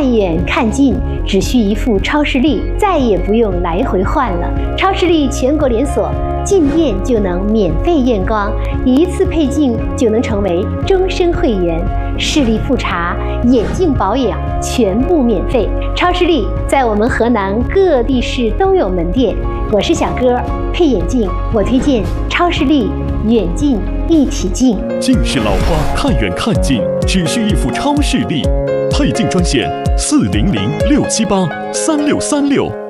看远看近，只需一副超视力，再也不用来回换了。超视力全国连锁，进店就能免费验光，一次配镜就能成为终身会员。视力复查、眼镜保养全部免费。超视力在我们河南各地市都有门店。我是小哥，配眼镜我推荐超视力远近一体镜。 近视老花看远看近，只需一副超视力。配镜专线：400-678-3636。